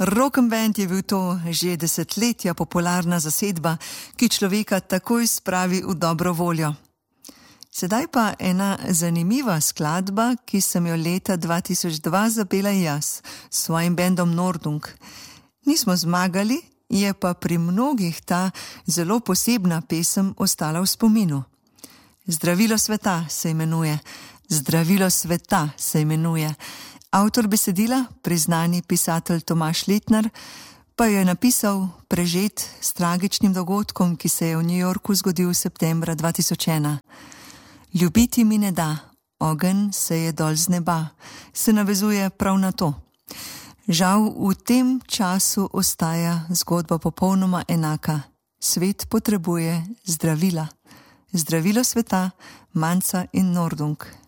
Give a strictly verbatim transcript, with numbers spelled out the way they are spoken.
Rock'n'Band je bil to že desetletja popularna zasedba, ki človeka takoj spravi v dobro voljo. Sedaj pa ena zanimiva skladba, ki sem jo leta dva tisoč dva zapela jaz s svojim bendom Nordung. Nismo zmagali, je pa pri mnogih ta zelo posebna pesem ostala v spominu. Zdravilo sveta se imenuje, Zdravilo sveta se imenuje. Avtor besedila, priznani pisatelj Tomaž Letnar, pa jo je napisal prežet s tragičnim dogodkom, ki se je v New Yorku zgodil septembra dva tisoč ena. Ljubiti mi ne da, ogenj se je dol z neba, se navezuje prav na to. Žal v tem času ostaja zgodba popolnoma enaka. Svet potrebuje zdravila. Zdravilo sveta, Manca in Nordung.